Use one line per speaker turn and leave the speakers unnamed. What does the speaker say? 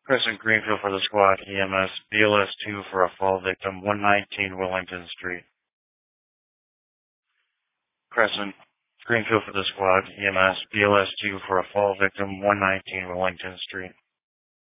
Crescent Greenfield for the squad, EMS, BLS 2 for a fall victim, 119 Wellington Street. Crescent Greenfield for the squad, EMS, BLS 2 for a fall victim, 119 Wellington Street.